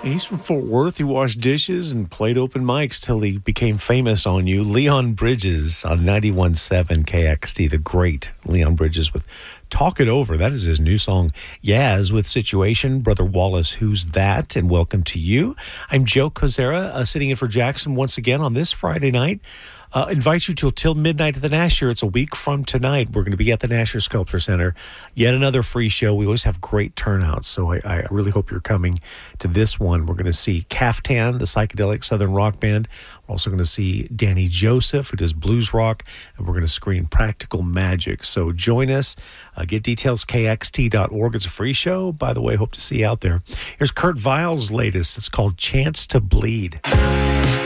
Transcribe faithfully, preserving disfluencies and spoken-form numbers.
He's from Fort Worth. He washed dishes and played open mics till he became famous on you. Leon Bridges on ninety-one point seven K X T, the great Leon Bridges with Talk It Over. That is his new song, Yaz, with Situation. Brother Wallace, Who's That? And welcome to you. I'm Joe Kozera, uh, sitting in for Jackson once again on this Friday night. Uh, invite you till till midnight at the Nasher. It's a week from tonight. We're going to be at the Nasher Sculpture Center. Yet another free show. We always have great turnouts, so I, I really hope you're coming to this one. We're going to see Caftan, the psychedelic southern rock band. We're also going to see Danny Joseph, who does blues rock, and we're going to screen Practical Magic. So join us. Uh, get details, K X T dot org. It's a free show. By the way, hope to see you out there. Here's Kurt Vile's latest. It's called Chance to Bleed.